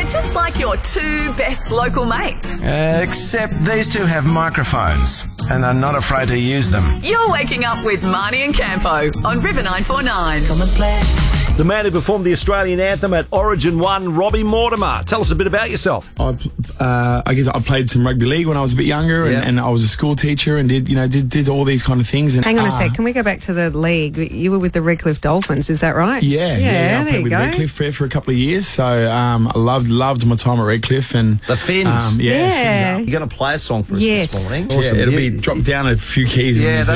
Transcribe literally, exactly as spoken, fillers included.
They're just like your two best local mates. Uh, except these two have microphones and are not afraid to use them. You're waking up with Marnie and Campo on River nine four nine. Come and play. The man who performed the Australian anthem at Origin one, Robbie Mortimer. Tell us a bit about yourself. I, uh, I guess I played some rugby league when I was a bit younger, and, Yeah. and I was a school teacher and did you know did, did all these kind of things. And, Hang on a uh, sec. Can we go back to the league? You were with the Redcliffe Dolphins, is that right? Yeah, yeah. yeah I there played you with go. Redcliffe for, for a couple of years, so um, I loved loved my time at Redcliffe and The Finns. Um, yeah, Yeah. Fins You're going to play a song for us Yes. this morning. up. Yeah, it'll be You- dropped down a few keys. Yeah, in this, they